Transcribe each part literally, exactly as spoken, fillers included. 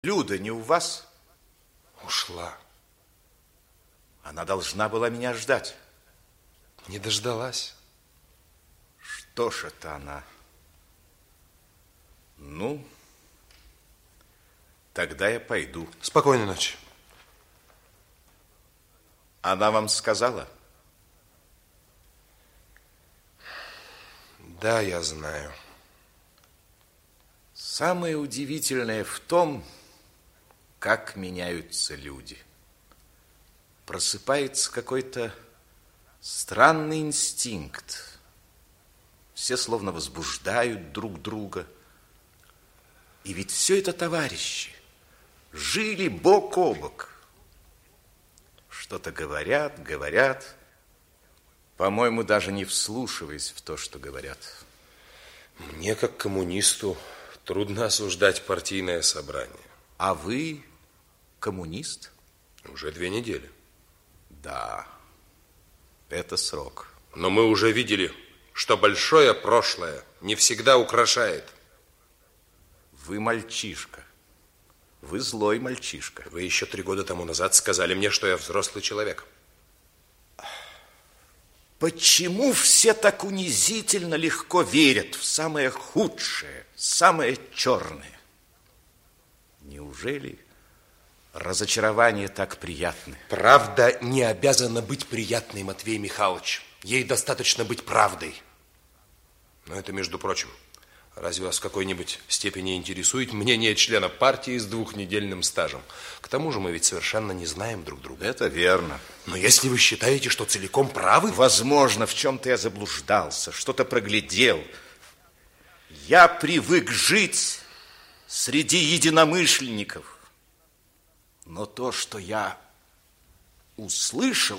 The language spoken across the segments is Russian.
Люда не у вас? Ушла. Она должна была меня ждать. Не дождалась. Что ж это она? Ну, тогда я пойду. Спокойной ночи. Она вам сказала? Да, я знаю. Самое удивительное в том, как меняются люди. Просыпается какой-то странный инстинкт. Все словно возбуждают друг друга. И ведь все это товарищи. Жили бок о бок. Что-то говорят, говорят. По-моему, даже не вслушиваясь в то, что говорят. Мне, как коммунисту, трудно осуждать партийное собрание. А вы коммунист? Уже две недели. Да, это срок. Но мы уже видели, что большое прошлое не всегда украшает. Вы мальчишка. Вы злой мальчишка. Вы еще три года тому назад сказали мне, что я взрослый человек. Почему все так унизительно легко верят в самое худшее, самое черное? Неужели разочарование так приятны? Правда не обязана быть приятной, Матвей Михайлович. Ей достаточно быть правдой. Но это, между прочим, разве вас в какой-нибудь степени интересует мнение члена партии с двухнедельным стажем? К тому же мы ведь совершенно не знаем друг друга. Это верно. Но если вы считаете, что целиком правы... Возможно, в чем-то я заблуждался, что-то проглядел. Я привык жить среди единомышленников. Но то, что я услышал,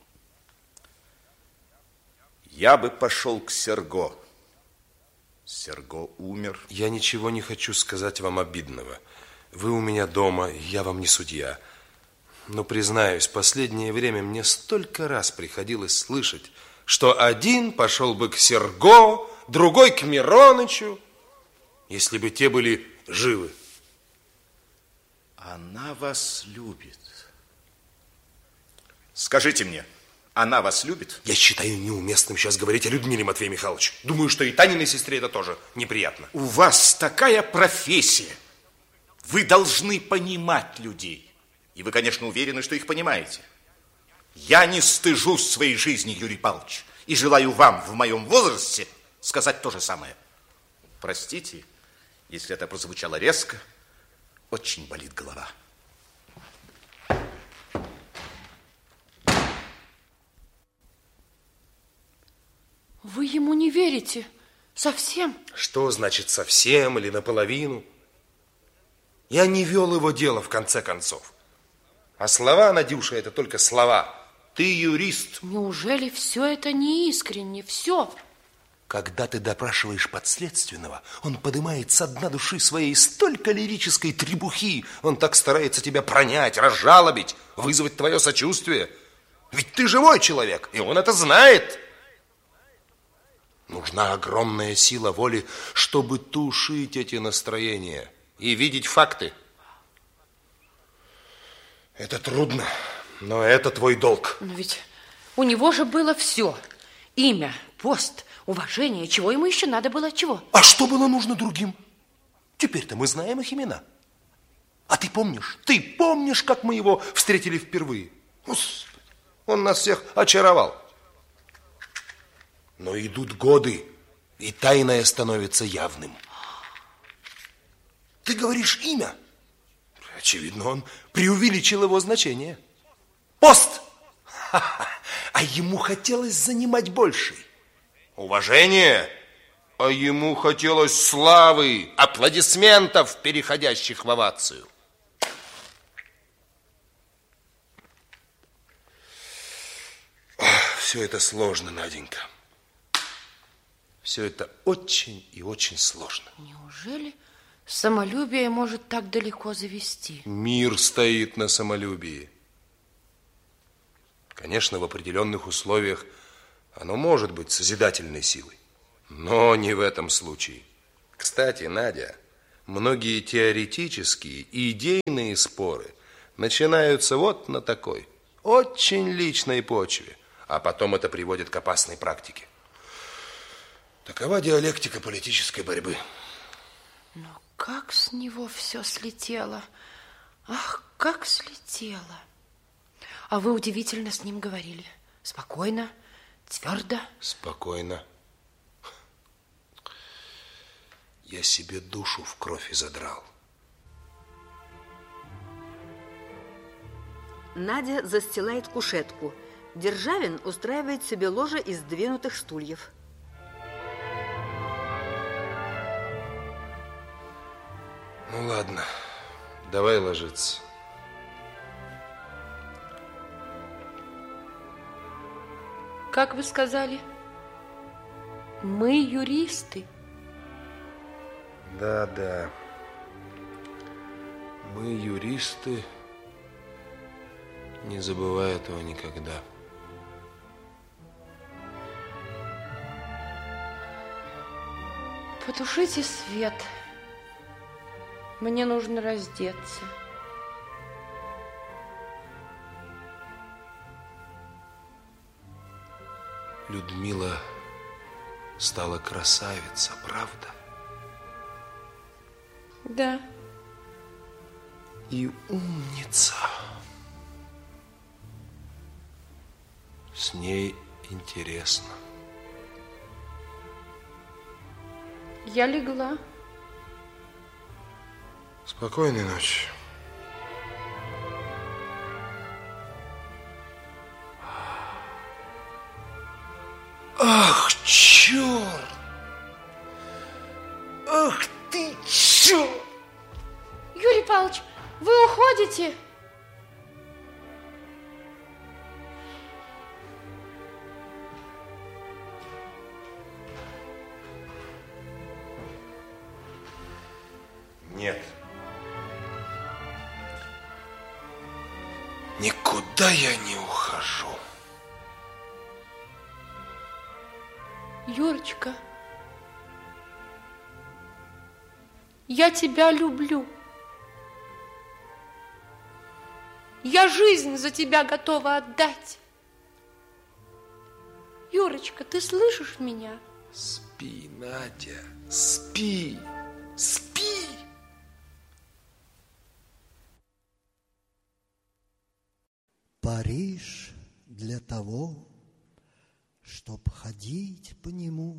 я бы пошел к Серго. Серго умер. Я ничего не хочу сказать вам обидного. Вы у меня дома, я вам не судья. Но, признаюсь, последнее время мне столько раз приходилось слышать, что один пошел бы к Серго, другой к Миронычу, если бы те были живы. Она вас любит. Скажите мне, она вас любит? Я считаю неуместным сейчас говорить о Людмиле, Матвей Михайлович. Думаю, что и Таниной сестре это тоже неприятно. У вас такая профессия. Вы должны понимать людей. И вы, конечно, уверены, что их понимаете. Я не стыжусь своей жизни, Юрий Павлович, и желаю вам в моем возрасте сказать то же самое. Простите, если это прозвучало резко, очень болит голова. Вы ему не верите? Совсем? Что значит совсем или наполовину? Я не вел его дело, в конце концов. А слова, Надюша, это только слова. Ты юрист. Неужели все это не искренне? Все? Когда ты допрашиваешь подследственного, он поднимает со дна души своей столько лирической требухи. Он так старается тебя пронять, разжалобить, вызвать твое сочувствие. Ведь ты живой человек, и он это знает. Нужна огромная сила воли, чтобы тушить эти настроения и видеть факты. Это трудно, но это твой долг. Но ведь у него же было все. Имя, пост, уважение. Чего ему еще надо было? Чего? А что было нужно другим? Теперь-то мы знаем их имена. А ты помнишь? Ты помнишь, как мы его встретили впервые? Господи, он нас всех очаровал. Но идут годы, и тайное становится явным. Ты говоришь имя? Очевидно, он преувеличил его значение. Пост! А ему хотелось занимать больший. Уважение! А ему хотелось славы, аплодисментов, переходящих в овацию. Все это сложно, Наденька. Все это очень и очень сложно. Неужели самолюбие может так далеко завести? Мир стоит на самолюбии. Конечно, в определенных условиях оно может быть созидательной силой, но не в этом случае. Кстати, Надя, Многие теоретические и идейные споры начинаются вот на такой, очень личной почве, а потом это приводит к опасной практике. Такова диалектика политической борьбы. Но как с него все слетело? Ах, как слетело! А вы удивительно с ним говорили. Спокойно, твердо. Спокойно. Я себе душу в кровь изодрал. Надя застилает кушетку. Державин устраивает себе ложе из сдвинутых стульев. Ну ладно, давай ложиться. Как вы сказали? Мы юристы. Да, да. Мы юристы, не забывая этого никогда. Потушите свет. Мне нужно раздеться. Людмила стала красавица, правда? Да. И умница. С ней интересно. Я легла. Спокойной ночи. Ах, черт! Ах ты, черт! Юрий Павлович, вы уходите? Нет. Никуда я не ухожу. Юрочка, я тебя люблю. Я жизнь за тебя готова отдать. Юрочка, ты слышишь меня? Спи, Надя, спи, спи. Париж для того, чтоб ходить по нему,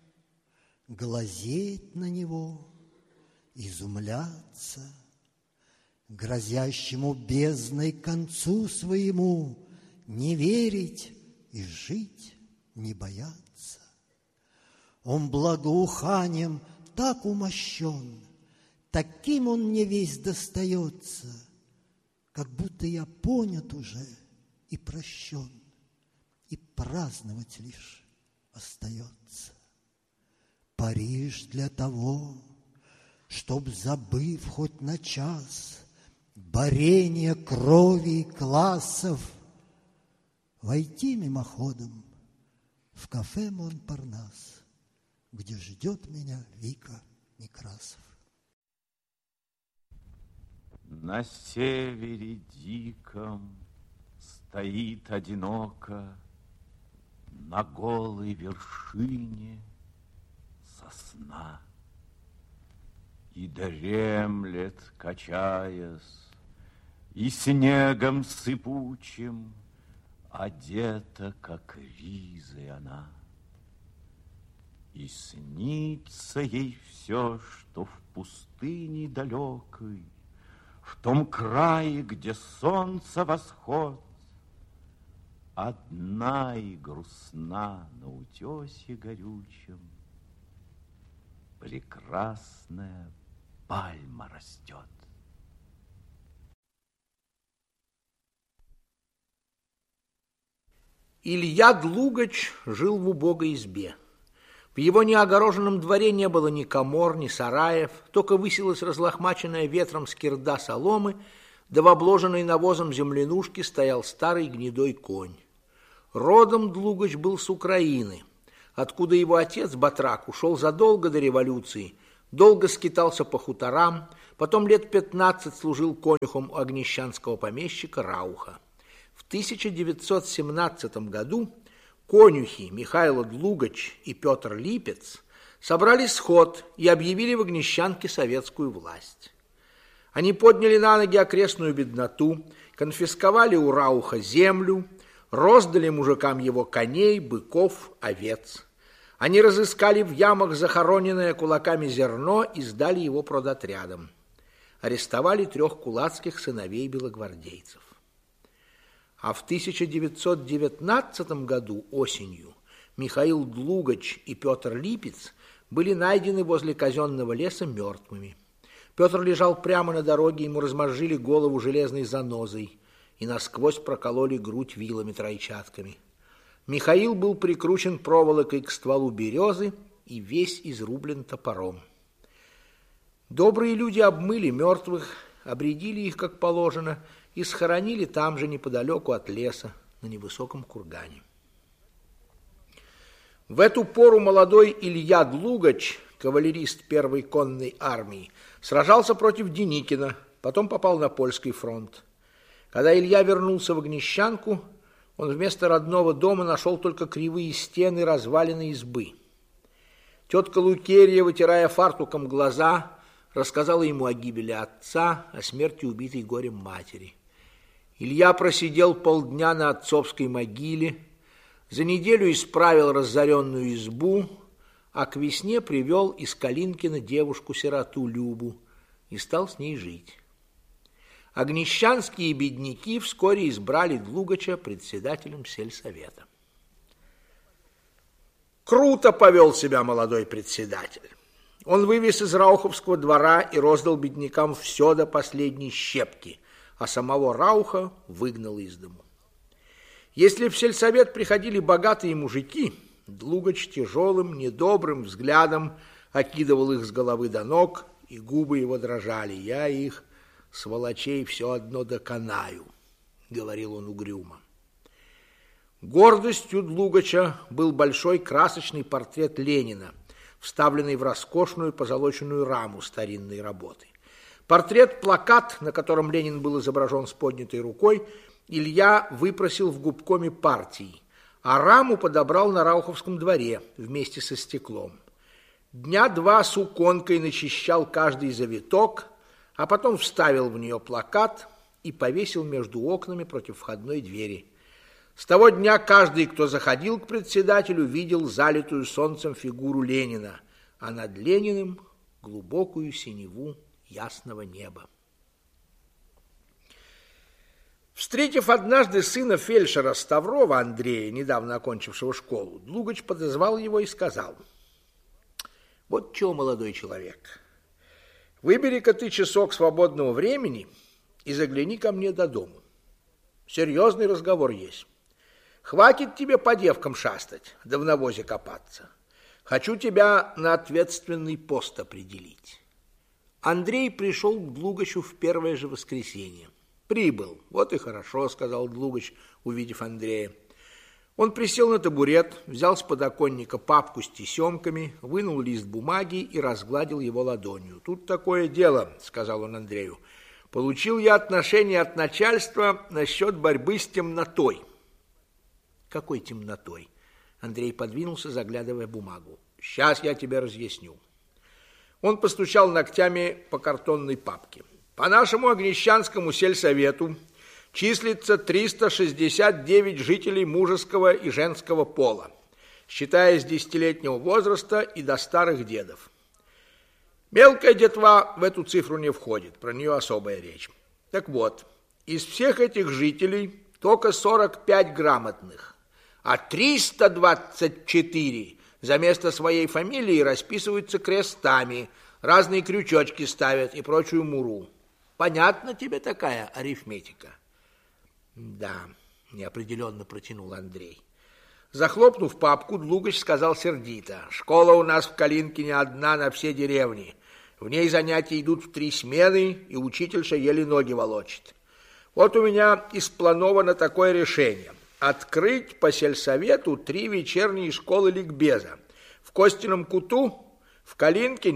глазеть на него, изумляться, грозящему бездной концу своему, не верить и жить не бояться. Он благоуханием так умощен, таким он мне весь достается, как будто я понят уже и прощен, и праздновать лишь остается. Париж для того, чтоб, забыв хоть на час борение крови и классов, войти мимоходом в кафе Монпарнас, где ждет меня Вика Некрасов. На севере диком стоит одиноко на голой вершине сосна и дремлет, качаясь, и снегом сыпучим одета, как ризой она. И снится ей все, что в пустыне далекой, в том крае, где солнце восход, одна и грустна на утесе горючем прекрасная пальма растет. Илья Длугач жил в убогой избе. В его неогороженном дворе не было ни комор, ни сараев, только высилась разлохмаченная ветром скирда соломы, да в обложенной навозом землянушке стоял старый гнедой конь. Родом Длугач был с Украины, откуда его отец, Батрак, ушел задолго до революции, Долго скитался по хуторам, потом лет пятнадцать служил конюхом у огнещанского помещика Рауха. В тысяча девятьсот семнадцатом году конюхи Михайло Длугач и Петр Липец собрали сход и объявили в Огнещанке советскую власть. Они подняли на ноги окрестную бедноту, конфисковали у Рауха землю, роздали мужикам его коней, быков, овец. Они разыскали в ямах захороненное кулаками зерно и сдали его продотрядам. Арестовали трех кулацких сыновей белогвардейцев. А в тысяча девятьсот девятнадцатом году осенью Михаил Длугач и Петр Липец были найдены возле казенного леса мертвыми. Петр лежал прямо на дороге, ему размозжили голову железной занозой и насквозь прокололи грудь вилами-тройчатками. Михаил был прикручен проволокой к стволу березы и весь изрублен топором. Добрые люди обмыли мертвых, обредили их, как положено, и схоронили там же, неподалеку от леса, на невысоком кургане. В эту пору молодой Илья Длугач, кавалерист первой конной армии, сражался против Деникина, потом попал на польский фронт. Когда Илья вернулся в Огнещанку, он вместо родного дома нашел только кривые стены развалины избы. Тетка Лукерья, вытирая фартуком глаза, рассказала ему о гибели отца, о смерти убитой горем матери. Илья просидел полдня на отцовской могиле, за неделю исправил разоренную избу, а к весне привел из Калинкина девушку-сироту Любу и стал с ней жить. Огнещанские бедняки вскоре избрали Длугача председателем сельсовета. Круто повел себя молодой председатель. Он вывез из Рауховского двора и роздал беднякам все до последней щепки, а самого Рауха выгнал из дому. Если в сельсовет приходили богатые мужики, Длугач тяжелым, недобрым взглядом окидывал их с головы до ног, и губы его дрожали. «Я их, сволочей, все одно доконаю», — говорил он угрюмо. Гордостью Длугача был большой красочный портрет Ленина, вставленный в роскошную позолоченную раму старинной работы. Портрет-плакат, на котором Ленин был изображен с поднятой рукой, Илья выпросил в губкоме партии, а раму подобрал на Рауховском дворе вместе со стеклом. Дня два с уконкой начищал каждый завиток, а потом вставил в нее плакат и повесил между окнами против входной двери. С того дня каждый, кто заходил к председателю, видел залитую солнцем фигуру Ленина, а над Лениным глубокую синеву ясного неба. Встретив однажды сына фельдшера Ставрова Андрея, недавно окончившего школу, Длугач подозвал его и сказал: «Вот что, молодой человек, выбери-ка ты часок свободного времени и загляни ко мне до дому. Серьезный разговор есть. Хватит тебе по девкам шастать, да в навозе копаться. Хочу тебя на ответственный пост определить». Андрей пришел к Длугачу в первое же воскресенье. «Прибыл. Вот и хорошо», — сказал Длугач, увидев Андрея. Он присел на табурет, взял с подоконника папку с тесемками, вынул лист бумаги и разгладил его ладонью. «Тут такое дело», — сказал он Андрею. «Получил я отношение от начальства насчет борьбы с темнотой». «Какой темнотой?» Андрей подвинулся, заглядывая в бумагу. «Сейчас я тебе разъясню». Он постучал ногтями по картонной папке. «По нашему Огнещанскому сельсовету числится триста шестьдесят девять жителей мужеского и женского пола, считая с десятилетнего возраста и до старых дедов. Мелкая детва в эту цифру не входит, про нее особая речь. Так вот, из всех этих жителей только сорок пять грамотных, а триста двадцать четыре за место своей фамилии расписываются крестами, разные крючочки ставят и прочую муру. Понятна тебе такая арифметика?» «Да», — неопределенно протянул Андрей. Захлопнув папку, Длугач сказал сердито: «Школа у нас в Калинкине одна на все деревни. В ней занятия идут в три смены, и учительша еле ноги волочит. Вот у меня и сплановано такое решение: открыть по сельсовету три вечерние школы ликбеза в Костином Куту, в Калинкине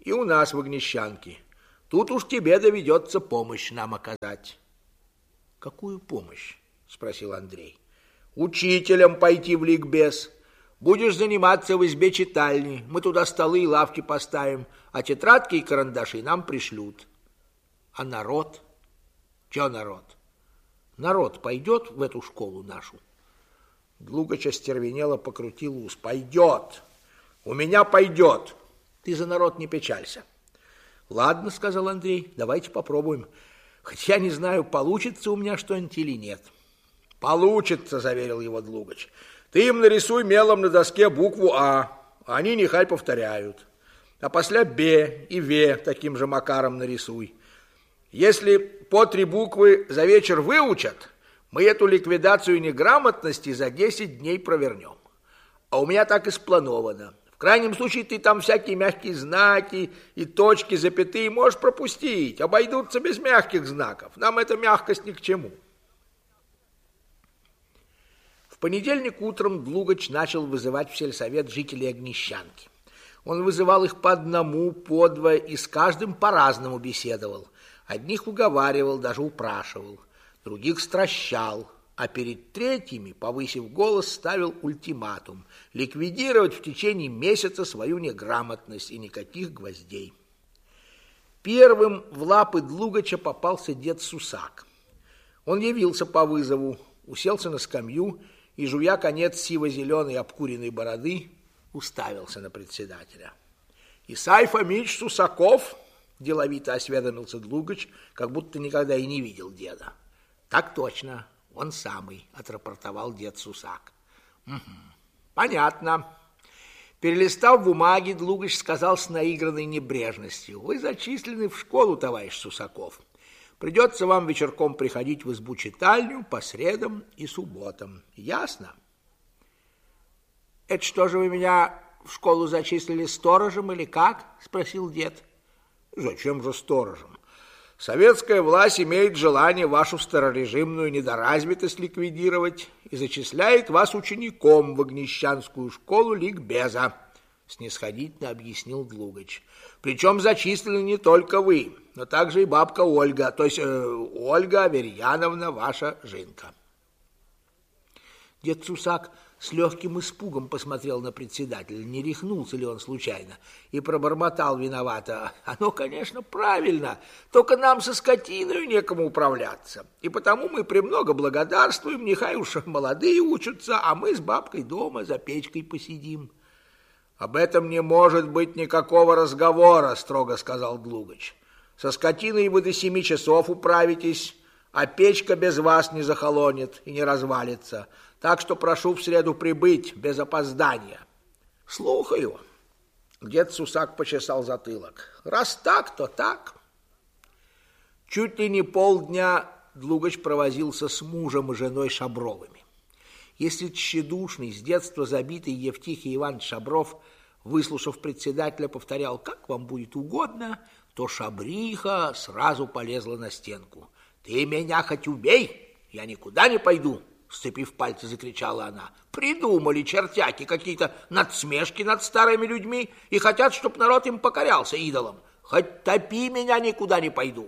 и у нас в Огнещанке. Тут уж тебе доведется помощь нам оказать. Какую помощь? Спросил Андрей. Учителем пойти в ликбез. Будешь заниматься в избе читальни. Мы туда столы и лавки поставим, а тетрадки и карандаши нам пришлют. А народ? Че народ? Народ пойдет в эту школу нашу? Длугач остервенело покрутил ус. Пойдет. У меня пойдет. Ты за народ не печалься. Ладно, сказал Андрей, давайте попробуем. Хоть я не знаю, получится у меня что-нибудь или нет. Получится, заверил его Длугач. Ты им нарисуй мелом на доске букву А, они нехай повторяют. А после Б и В таким же макаром нарисуй. Если по три буквы за вечер выучат, мы эту ликвидацию неграмотности за десять дней провернем. А у меня так и сплановано. В крайнем случае ты там всякие мягкие знаки и точки, запятые можешь пропустить. Обойдутся без мягких знаков. Нам эта мягкость ни к чему. В понедельник утром Длугач начал вызывать в сельсовет жителей Огнещанки. Он вызывал их по одному, по два и с каждым по-разному беседовал. Одних уговаривал, даже упрашивал, других стращал, а перед третьими, повысив голос, ставил ультиматум – ликвидировать в течение месяца свою неграмотность и никаких гвоздей. Первым в лапы Длугача попался дед Сусак. Он явился по вызову, уселся на скамью и, жуя конец сиво-зеленой обкуренной бороды, уставился на председателя. «Исай Фомич Сусаков?» – деловито осведомился Длугач, как будто никогда и не видел деда. «Так точно, он самый», – отрапортовал дед Сусак. «Угу, понятно». Перелистав бумаги, Длугач сказал с наигранной небрежностью: «Вы зачислены в школу, товарищ Сусаков. Придется вам вечерком приходить в избу-читальню по средам и субботам. Ясно?» «Это что же вы меня в школу зачислили сторожем или как?» – спросил дед. «Зачем же сторожем? Советская власть имеет желание вашу старорежимную недоразвитость ликвидировать и зачисляет вас учеником в Огнещанскую школу ликбеза», – снисходительно объяснил Длугач. «Причем зачислены не только вы, но также и бабка Ольга, то есть э, Ольга Аверьяновна, ваша жинка». Дед Сусак с легким испугом посмотрел на председателя, не рехнулся ли он случайно, и пробормотал виновато: «Оно, конечно, правильно, только нам со скотиной некому управляться, и потому мы премного благодарствуем, нехай уж молодые учатся, а мы с бабкой дома за печкой посидим». «Об этом не может быть никакого разговора», — строго сказал Длугач. «Со скотиной вы до семи часов управитесь, а печка без вас не захолонет и не развалится. Так что прошу в среду прибыть без опоздания». «Слухаю». Дед Сусак почесал затылок. «Раз так, то так». Чуть ли не полдня Длугач провозился с мужем и женой Шабровыми. Если тщедушный, с детства забитый Евтихий Иванович Шабров, выслушав председателя, повторял: «Как вам будет угодно», то Шабриха сразу полезла на стенку. «Ты меня хоть убей, я никуда не пойду», — сцепив пальцы, закричала она. «Придумали чертяки какие-то надсмешки над старыми людьми и хотят, чтоб народ им покорялся идолам. Хоть топи меня, никуда не пойду».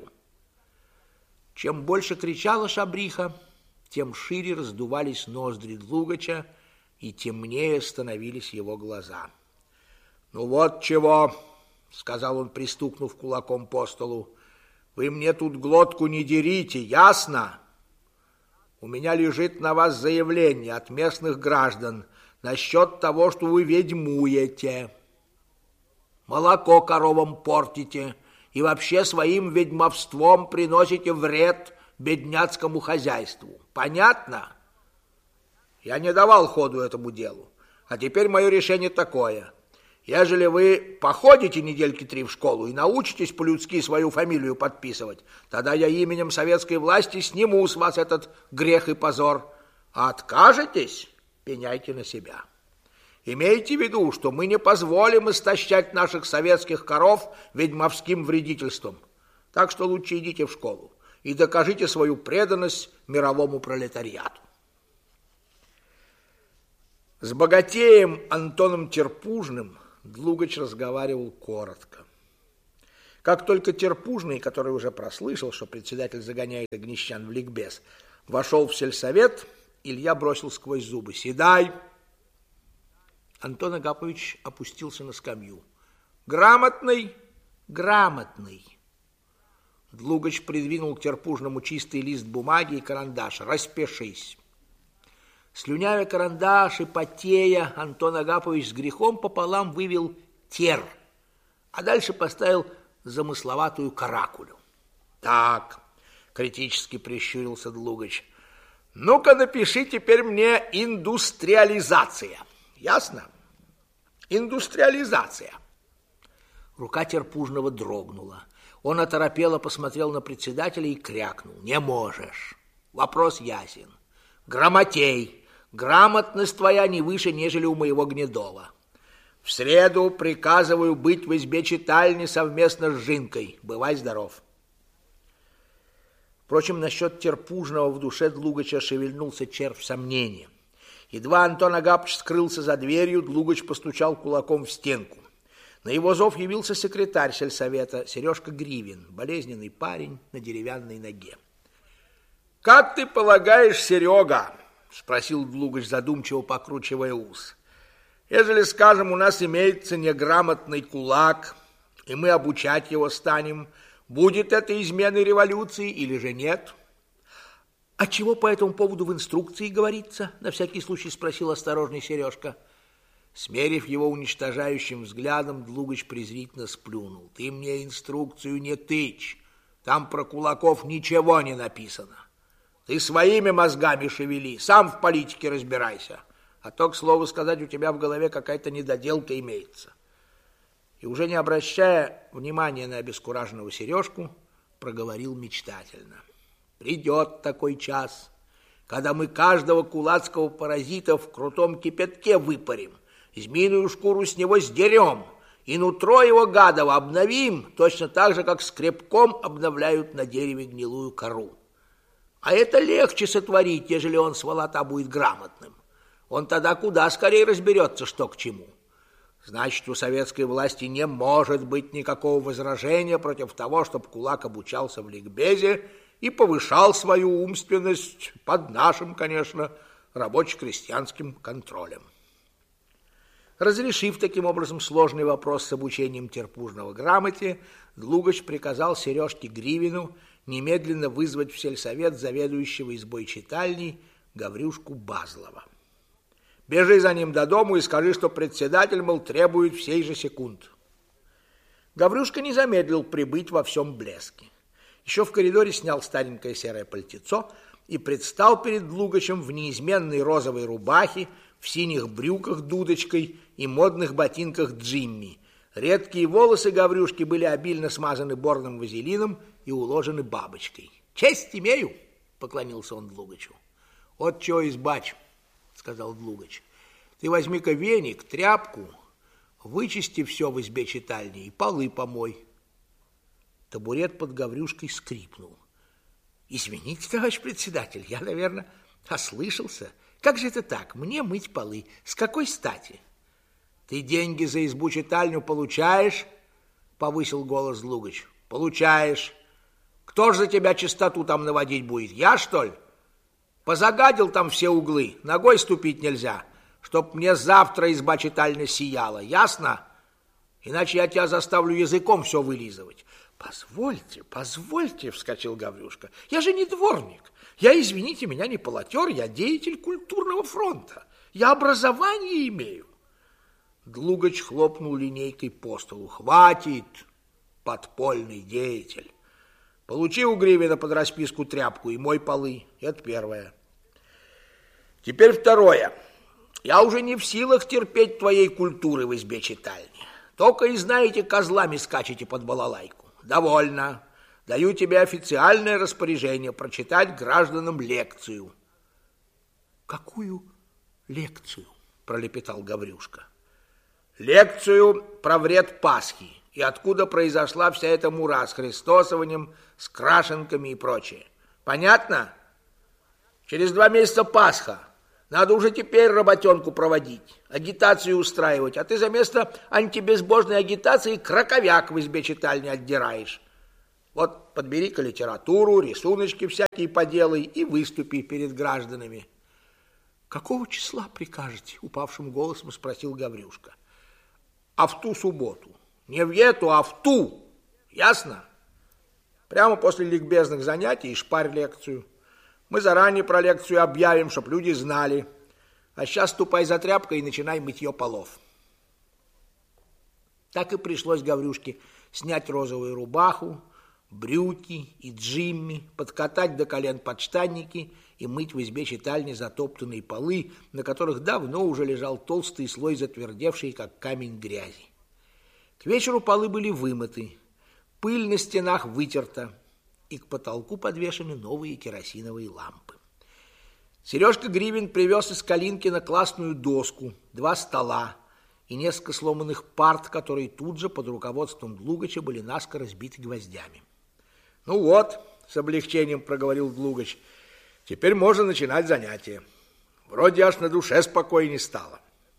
Чем больше кричала Шабриха, тем шире раздувались ноздри Длугача и темнее становились его глаза. «Ну вот чего», — сказал он, пристукнув кулаком по столу, — «вы мне тут глотку не дерите, ясно? У меня лежит на вас заявление от местных граждан насчет того, что вы ведьмуете, молоко коровам портите и вообще своим ведьмовством приносите вред бедняцкому хозяйству. Понятно? Я не давал ходу этому делу, а теперь мое решение такое. Ежели вы походите недельки три в школу и научитесь по-людски свою фамилию подписывать, тогда я именем советской власти сниму с вас этот грех и позор. А откажетесь, пеняйте на себя. Имейте в виду, что мы не позволим истощать наших советских коров ведьмовским вредительством. Так что лучше идите в школу и докажите свою преданность мировому пролетариату». С богатеем Антоном Терпужным Длугач разговаривал коротко. Как только Терпужный, который уже прослышал, что председатель загоняет огнещан в ликбез, вошел в сельсовет, Илья бросил сквозь зубы: «Седай!» Антон Агапович опустился на скамью. «Грамотный, грамотный!» Длугач придвинул к Терпужному чистый лист бумаги и карандаш. «Распишись!» Слюнявя карандаш и потея, Антон Агапович с грехом пополам вывел «тер», а дальше поставил замысловатую каракулю. «Так», — критически прищурился Длугач, — «ну-ка напиши теперь мне индустриализация. Ясно? Индустриализация». Рука Терпужного дрогнула. Он оторопело посмотрел на председателя и крякнул: «Не можешь. Вопрос ясен. Грамотей. Грамотность твоя не выше, нежели у моего Гнедова. В среду приказываю быть в избе читальни совместно с Жинкой. Бывай здоров». Впрочем, насчет Терпужного в душе Длугача шевельнулся червь сомнения. Едва Антон Агапович скрылся за дверью, Длугач постучал кулаком в стенку. На его зов явился секретарь сельсовета Сережка Гривин, болезненный парень на деревянной ноге. «Как ты полагаешь, Серега?» — спросил Длугач, задумчиво покручивая ус. «Ежели, скажем, у нас имеется неграмотный кулак, и мы обучать его станем, будет это изменой революции или же нет?» «А чего по этому поводу в инструкции говорится?» — на всякий случай спросил осторожный Сережка. Смерив его уничтожающим взглядом, Длугач презрительно сплюнул: «Ты мне инструкцию не тычь, там про кулаков ничего не написано. Ты своими мозгами шевели, сам в политике разбирайся, а то, к слову сказать, у тебя в голове какая-то недоделка имеется». И уже не обращая внимания на обескураженного Сережку, проговорил мечтательно: «Придет такой час, когда мы каждого кулацкого паразита в крутом кипятке выпарим, змеиную шкуру с него сдерем и нутро его гадово обновим, точно так же, как скребком обновляют на дереве гнилую кору. А это легче сотворить, ежели он, сволота, будет грамотным. Он тогда куда скорее разберется, что к чему. Значит, у советской власти не может быть никакого возражения против того, чтобы кулак обучался в ликбезе и повышал свою умственность под нашим, конечно, рабоче-крестьянским контролем». Разрешив таким образом сложный вопрос с обучением Терпужного грамоте, Длугач приказал Сережке Гривину немедленно вызвать в сельсовет заведующего избой читальни Гаврюшку Базлова. «Бежи за ним до дому и скажи, что председатель, мол, требует в сей же секунд». Гаврюшка не замедлил прибыть во всем блеске. Еще в коридоре снял старенькое серое пальтецо и предстал перед Длугачем в неизменной розовой рубахе, в синих брюках дудочкой и модных ботинках Джимми. Редкие волосы Гаврюшки были обильно смазаны борным вазелином и уложены бабочкой. «Честь имею!» — поклонился он Длугачу. «Вот чего избач!» — сказал Длугач. «Ты возьми-ка веник, тряпку, вычисти все в избе читальни и полы помой». Табурет под Гаврюшкой скрипнул. «Извините, товарищ председатель, я, наверное, ослышался. Как же это так? Мне мыть полы. С какой стати?» «Ты деньги за избу-читальню получаешь?» — повысил голос Длугач. «Получаешь. Кто ж за тебя чистоту там наводить будет? Я, что ли? Позагадил там все углы, ногой ступить нельзя, чтоб мне завтра изба-читальня сияла. Ясно? Иначе я тебя заставлю языком все вылизывать». «Позвольте, позвольте», — вскочил Гаврюшка. «Я же не дворник. Я, извините меня, не полотер, я деятель культурного фронта. Я образование имею». Длугач хлопнул линейкой по столу. «Хватит, подпольный деятель. Получи у Гривина под расписку тряпку и мой полы. Это первое. Теперь второе. Я уже не в силах терпеть твоей культуры в избе читальни. Только и знаете, козлами скачете под балалайку. Довольно. Даю тебе официальное распоряжение прочитать гражданам лекцию». «Какую лекцию?» — пролепетал Гаврюшка. «Лекцию про вред Пасхи и откуда произошла вся эта мура с христосованием, с крашенками и прочее. Понятно? Через два месяца Пасха. Надо уже теперь работенку проводить, агитацию устраивать, а ты за место антибезбожной агитации краковяк в избе читальни отдираешь. Вот подбери-ка литературу, рисуночки всякие поделай и выступи перед гражданами. Какого числа прикажете? Упавшим голосом спросил Гаврюшка. А в ту субботу. Не в эту, а в ту. Ясно? Прямо после ликбезных занятий и шпарь лекцию. Мы заранее про лекцию объявим, чтоб люди знали. А сейчас ступай за тряпкой и начинай мытье полов. Так и пришлось Гаврюшке снять розовую рубаху, брюки и джимми, подкатать до колен подштанники и мыть в избе читальни затоптанные полы, на которых давно уже лежал толстый слой затвердевшей, как камень, грязи. К вечеру полы были вымыты, пыль на стенах вытерта, и к потолку подвешены новые керосиновые лампы. Сережка Гривен привез из Калинкина классную доску, два стола и несколько сломанных парт, которые тут же под руководством Длугача были наскоро сбиты гвоздями. «Ну вот», — с облегчением проговорил Длугач, — «теперь можно начинать занятия. Вроде аж на душе спокойнее стало».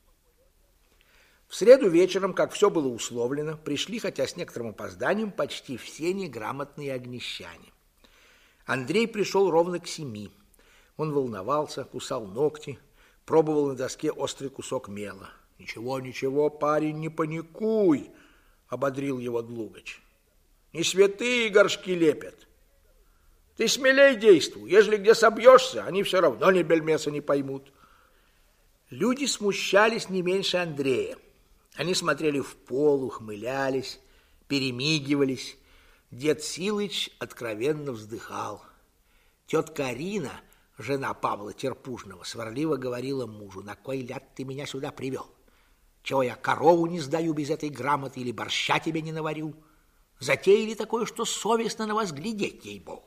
В среду вечером, как все было условлено, пришли, хотя с некоторым опозданием, почти все неграмотные огнещане. Андрей пришел ровно к семи. Он волновался, кусал ногти, пробовал на доске острый кусок мела. «Ничего, ничего, парень, не паникуй», — ободрил его Длугач. «Не святые горшки лепят. Ты смелей действуй. Ежели где собьешься, они все равно ни бельмеса не поймут». Люди смущались не меньше Андрея. Они смотрели в пол, ухмылялись, перемигивались. Дед Силыч откровенно вздыхал. Тетка Арина, жена Павла Терпужного, сварливо говорила мужу: «На кой ляд ты меня сюда привел? Чего я корову не сдаю без этой грамоты или борща тебе не наварю? Затеяли такое, что совестно на вас глядеть, ей-богу».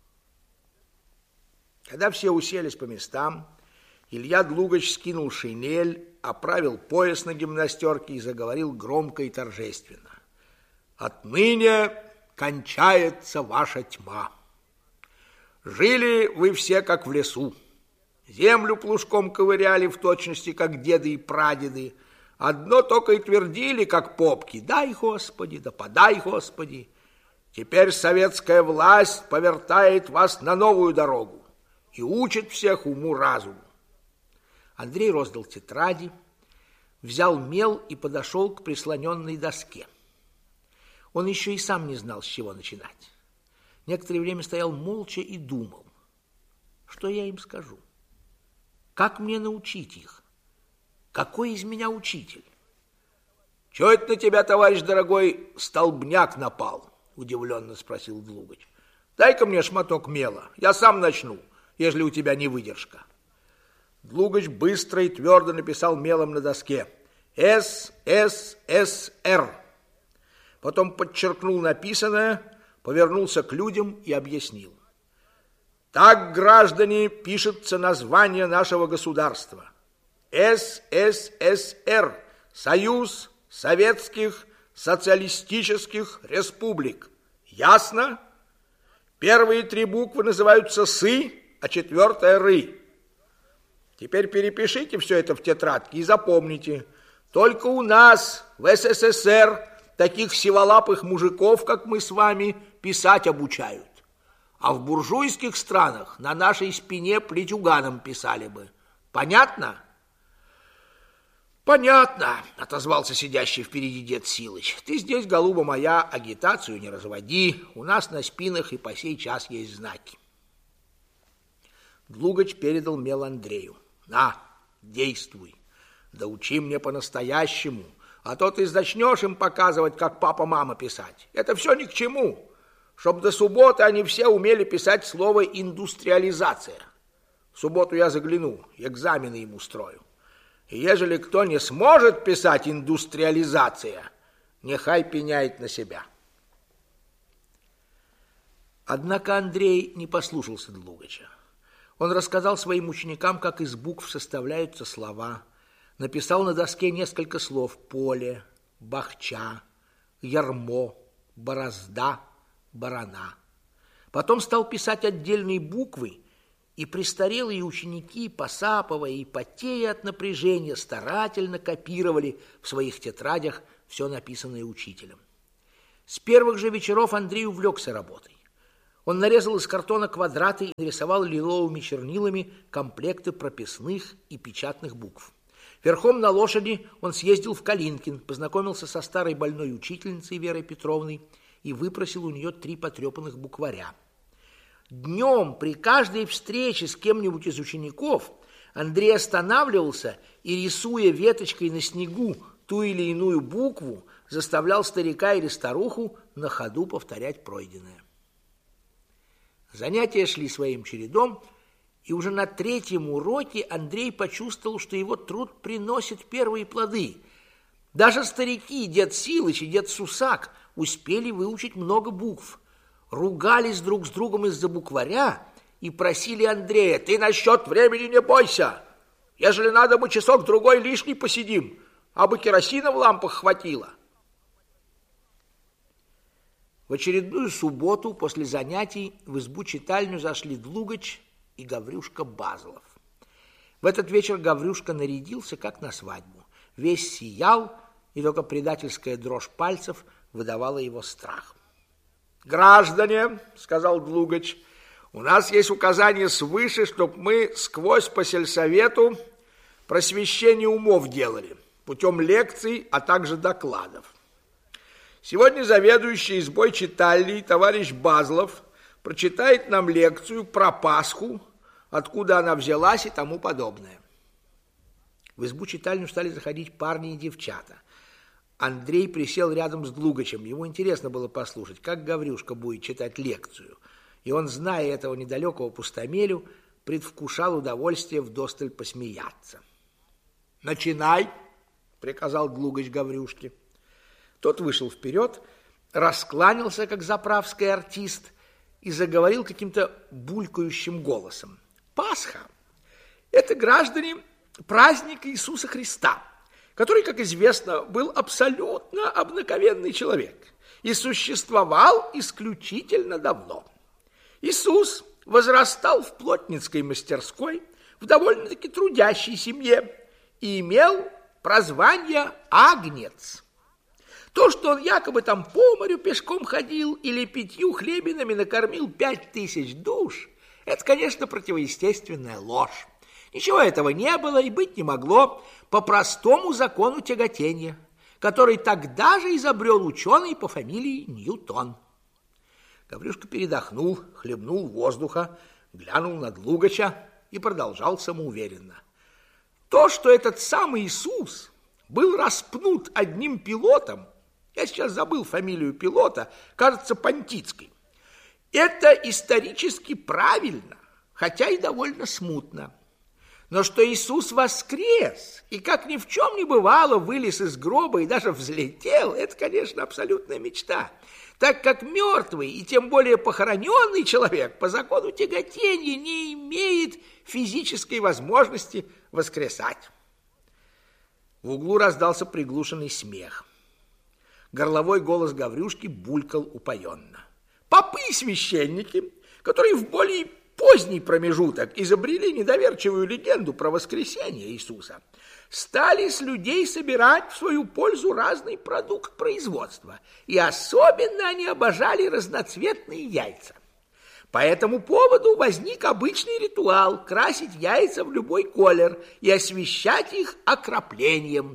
Когда все уселись по местам, Илья Длугач скинул шинель, оправил пояс на гимнастерке и заговорил громко и торжественно: «Отныне кончается ваша тьма. Жили вы все, как в лесу. Землю плужком ковыряли в точности, как деды и прадеды. Одно только и твердили, как попки: дай, Господи, да подай, Господи. Теперь советская власть повертает вас на новую дорогу и учит всех уму-разуму». Андрей роздал тетради, взял мел и подошел к прислоненной доске. Он еще и сам не знал, с чего начинать. Некоторое время стоял молча и думал: что я им скажу? Как мне научить их? Какой из меня учитель? «Чего это на тебя, товарищ дорогой, столбняк напал?» — удивленно спросил Длугач. «Дай-ка мне шматок мела, я сам начну, ежели у тебя не выдержка». Длугач быстро и твердо написал мелом на доске: «С С С Р». Потом подчеркнул написанное, повернулся к людям и объяснил: «Так, граждане, пишется название нашего государства. С С С Р – Союз Советских Социалистических Республик. Ясно? Первые три буквы называются «сы», а четвертая «ры». Теперь перепишите все это в тетрадке и запомните: только у нас в С С С Р таких сиволапых мужиков, как мы с вами, писать обучают. А в буржуйских странах на нашей спине плетюганом писали бы. Понятно?» «Понятно», — отозвался сидящий впереди дед Силыч. «Ты здесь, голуба моя, агитацию не разводи. У нас на спинах и по сей час есть знаки». Длугач передал мел Андрею. «На, действуй. Да учи мне по-настоящему, а то ты начнешь им показывать, как папа-мама писать. Это все ни к чему. Чтоб до субботы они все умели писать слово «индустриализация». В субботу я загляну, экзамены им устрою. И ежели кто не сможет писать «индустриализация», нехай пеняет на себя». Однако Андрей не послушался Длугача. Он рассказал своим ученикам, как из букв составляются слова, написал на доске несколько слов: поле, бахча, ярмо, борозда, барана. Потом стал писать отдельные буквы и престарелые ученики, посапывая и потея от напряжения, старательно копировали в своих тетрадях все написанное учителем. С первых же вечеров Андрей увлекся работой. Он нарезал из картона квадраты и нарисовал лиловыми чернилами комплекты прописных и печатных букв. Верхом на лошади он съездил в Калинкин, познакомился со старой больной учительницей Верой Петровной и выпросил у нее три потрепанных букваря. Днем при каждой встрече с кем-нибудь из учеников Андрей останавливался и, рисуя веточкой на снегу ту или иную букву, заставлял старика или старуху на ходу повторять пройденное. Занятия шли своим чередом, и уже на третьем уроке Андрей почувствовал, что его труд приносит первые плоды. Даже старики, дед Силыч и дед Сусак, успели выучить много букв, ругались друг с другом из-за букваря и просили Андрея: «Ты насчет времени не бойся, ежели надо, мы часок-другой лишний посидим, а бы керосина в лампах хватило». В очередную субботу после занятий в избу-читальню зашли Длугач и Гаврюшка Базлов. В этот вечер Гаврюшка нарядился, как на свадьбу. Весь сиял, и только предательская дрожь пальцев выдавала его страх. «Граждане, — сказал Длугач, — у нас есть указание свыше, чтоб мы сквозь по сельсовету просвещение умов делали, путем лекций, а также докладов. Сегодня заведующий избой читальни товарищ Базлов прочитает нам лекцию про Пасху, откуда она взялась и тому подобное». В избу-читальню стали заходить парни и девчата. Андрей присел рядом с Длугачем. Ему интересно было послушать, как Гаврюшка будет читать лекцию. И он, зная этого недалекого пустомелю, предвкушал удовольствие вдосталь посмеяться. «Начинай!» — приказал Длугач Гаврюшке. Тот вышел вперед, раскланялся, как заправский артист, и заговорил каким-то булькающим голосом. «Пасха – это, граждане, праздник Иисуса Христа, который, как известно, был абсолютно обыкновенный человек и существовал исключительно давно. Иисус возрастал в плотницкой мастерской в довольно-таки трудящей семье и имел прозвание «Агнец». То, что он якобы там по морю пешком ходил или пятью хлебинами накормил пять тысяч душ, это, конечно, противоестественная ложь. Ничего этого не было и быть не могло по простому закону тяготения, который тогда же изобрел ученый по фамилии Ньютон. Гаврюшка передохнул, хлебнул воздуха, глянул на Длугача и продолжал самоуверенно. То, что этот самый Иисус был распнут одним пилотом, я сейчас забыл фамилию пилота, кажется, Понтицкой, это исторически правильно, хотя и довольно смутно. Но что Иисус воскрес и, как ни в чем не бывало, вылез из гроба и даже взлетел, это, конечно, абсолютная мечта, так как мертвый и тем более похороненный человек по закону тяготения не имеет физической возможности воскресать. В углу раздался приглушенный смех. Горловой голос Гаврюшки булькал упоенно. Попы и священники, которые в более поздний промежуток изобрели недоверчивую легенду про воскресение Иисуса, стали с людей собирать в свою пользу разный продукт производства, и особенно они обожали разноцветные яйца. По этому поводу возник обычный ритуал – красить яйца в любой колер и освещать их окроплением.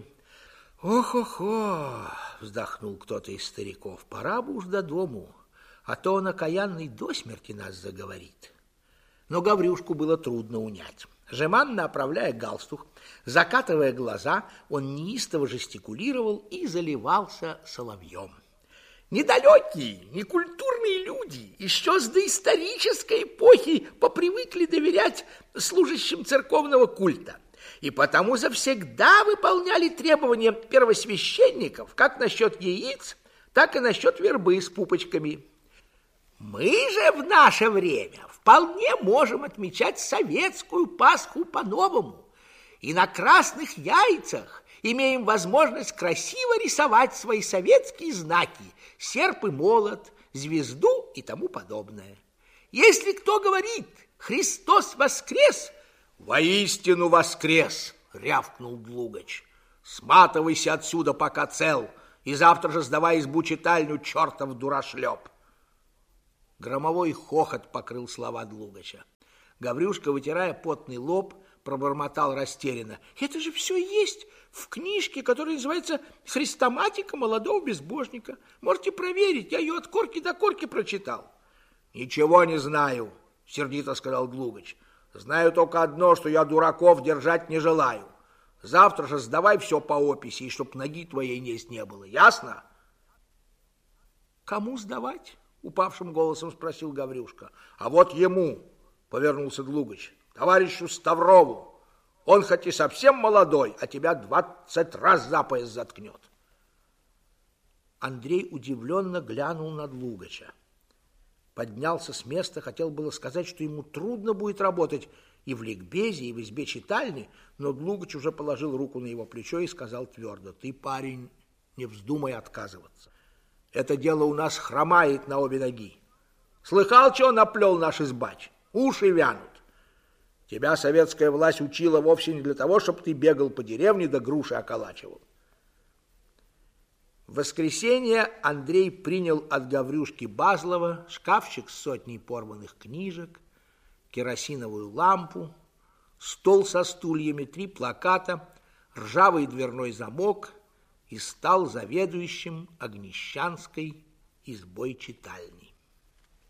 «Ох-охо!» – вздохнул кто-то из стариков. «Пора бы уж до дому, а то он окаянный до смерти нас заговорит». Но Гаврюшку было трудно унять. Жеманно оправляя галстук, закатывая глаза, он неистово жестикулировал и заливался соловьем. Недалекие, некультурные люди еще с доисторической эпохи попривыкли доверять служащим церковного культа, и потому завсегда выполняли требования первосвященников как насчет яиц, так и насчет вербы с пупочками. Мы же в наше время вполне можем отмечать советскую Пасху по-новому, и на красных яйцах имеем возможность красиво рисовать свои советские знаки, серп и молот, звезду и тому подобное. Если кто говорит, Христос воскрес! Воистину воскрес, рявкнул Длугач. Сматывайся отсюда, пока цел, и завтра же сдавай избу-читальню, чертов дурашлеп. Громовой хохот покрыл слова Длугача. Гаврюшка, вытирая потный лоб, пробормотал растерянно. Это же все есть в книжке, которая называется «Хрестоматика молодого безбожника». Можете проверить, я ее от корки до корки прочитал. Ничего не знаю, сердито сказал Длугач. Знаю только одно, что я дураков держать не желаю. Завтра же сдавай все по описи, и чтоб ноги твоей несть не было. Ясно? Кому сдавать? Упавшим голосом спросил Гаврюшка. А вот ему, повернулся Длугач, товарищу Ставрову. Он хоть и совсем молодой, а тебя двадцать раз за пояс заткнет. Андрей удивленно глянул на Длугача. Поднялся с места, хотел было сказать, что ему трудно будет работать и в ликбезе, и в избе читальни, но Длугач уже положил руку на его плечо и сказал твердо: ты, парень, не вздумай отказываться. Это дело у нас хромает на обе ноги. Слыхал, чего наплел наш избач? Уши вянут. Тебя советская власть учила вовсе не для того, чтобы ты бегал по деревне да груши околачивал. В воскресенье Андрей принял от Гаврюшки Базлова шкафчик с сотней порванных книжек, керосиновую лампу, стол со стульями, три плаката, ржавый дверной замок и стал заведующим Огнещанской избой-читальни.